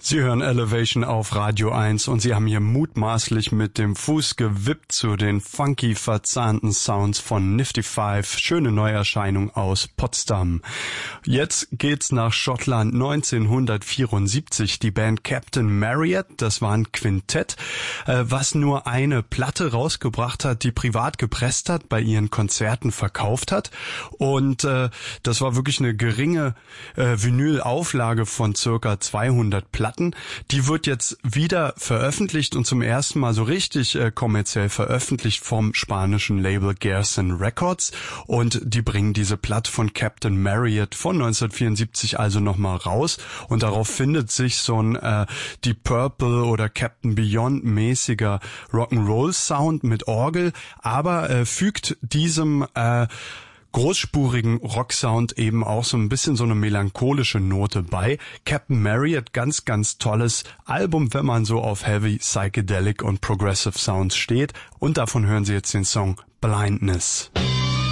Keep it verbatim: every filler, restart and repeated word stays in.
Sie hören Elevation auf Radio eins und Sie haben hier mutmaßlich mit dem Fuß gewippt zu den funky verzahnten Sounds von Nifty Five. Schöne Neuerscheinung aus Potsdam. Jetzt geht's nach Schottland neunzehnhundertvierundsiebzig. Die Band Captain Marriott, das war ein Quintett, äh, was nur eine Platte rausgebracht hat, die privat gepresst hat, bei ihren Konzerten verkauft hat. Und äh, das war wirklich eine geringe äh, Vinylauflage von circa zweihundert Platten. Die wird jetzt wieder veröffentlicht und zum ersten Mal so richtig äh, kommerziell veröffentlicht vom spanischen Label Gerson Records, und die bringen diese Platte von Captain Marriott von neunzehnhundertvierundsiebzig also nochmal raus, und darauf findet sich so ein äh, Deep Purple oder Captain Beyond mäßiger Rock'n'Roll Sound mit Orgel, aber äh, fügt diesem äh, großspurigen Rocksound eben auch so ein bisschen so eine melancholische Note bei. Captain Marriott, ganz, ganz tolles Album, wenn man so auf Heavy, Psychedelic und Progressive Sounds steht. Und davon hören Sie jetzt den Song Blindness.